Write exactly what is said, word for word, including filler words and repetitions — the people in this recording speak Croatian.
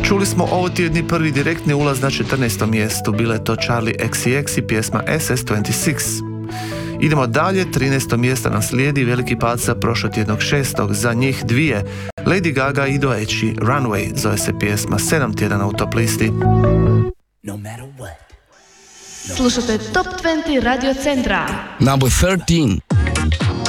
Čuli smo ovo tjedni prvi direktni ulaz na četrnaestom mjestu, bila je to Charlie X C X i pjesma S S dvadeset šest. Idemo dalje, trinaesto mjesta nam slijedi veliki pad sa prošlotjednog šestog, za njih dvije. Lady Gaga i Doeći, Runway, zove se pjesma, sedam tjedana u top listi. No matter what. Slušajte Top dvadeset Radio Centra. Number thirteen.